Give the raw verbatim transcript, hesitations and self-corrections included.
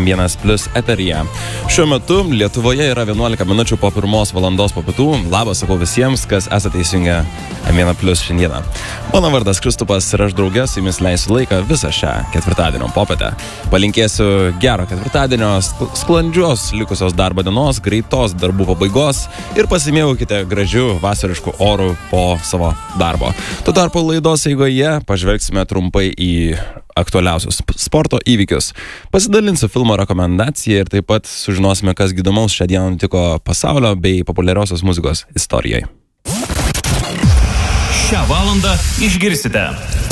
M vienas Plus eteryje. Šiuo metu Lietuvoje yra vienuolika minučių po pirmos valandos po pietų. Labas sakau visiems, kas esate įsijungę M vienas Plus šiandieną. Mano vardas Kristupas ir aš drauge su jumis leisiu laiką visą šią ketvirtadienio popietę. Palinkėsiu gero ketvirtadienio, sklandžios likusios darbo dienos, greitos darbų pabaigos ir pasimėgaukite gražių vasariškų orų po savo darbo. Tuo tarpu laidos eigoje pažvelgsime trumpai į aktualiausius sporto įvykius. Pasidalinsiu filmo rekomendaciją ir taip pat sužinosime, kas įdomaus šią dieną nutiko pasaulio bei populiariosios muzikos istorijai. Šią valandą išgirsite